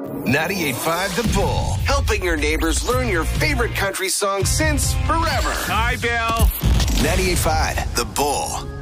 98.5 The Bull, helping your neighbors learn your favorite country songs since forever. Hi, Bill. 98.5 The Bull.